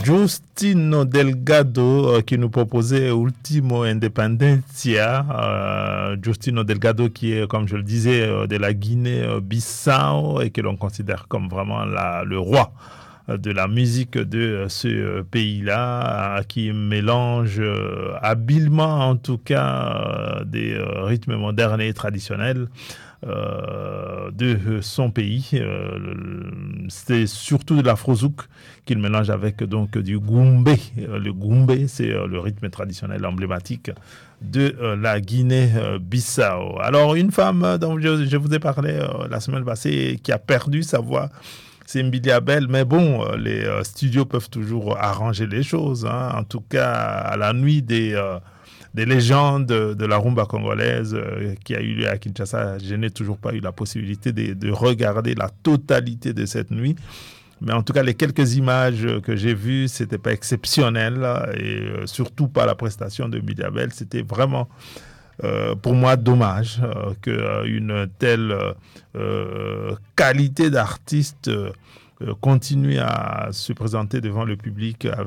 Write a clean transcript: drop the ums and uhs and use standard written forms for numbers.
Justino Delgado qui nous proposait Ultimo Independencia. Justino Delgado qui est, comme je le disais, de la Guinée-Bissau et que l'on considère comme vraiment le roi de la musique de ce pays-là, qui mélange habilement en tout cas des rythmes modernes et traditionnels de son pays. C'est surtout de l'afrozouk qu'il mélange avec donc du goumbé. Le goumbé, c'est le rythme traditionnel emblématique de la Guinée-Bissau. Alors, une femme dont je vous ai parlé la semaine passée qui a perdu sa voix, c'est Mbili Abel, mais bon, les studios peuvent toujours arranger les choses. Hein. En tout cas, à la nuit des légendes de la rumba congolaise qui a eu lieu à Kinshasa, je n'ai toujours pas eu la possibilité de regarder la totalité de cette nuit. Mais en tout cas, les quelques images que j'ai vues, c'était pas exceptionnel et surtout pas la prestation de Mbili Abel. C'était vraiment pour moi dommage qu'une telle qualité d'artiste continue à se présenter devant le public avec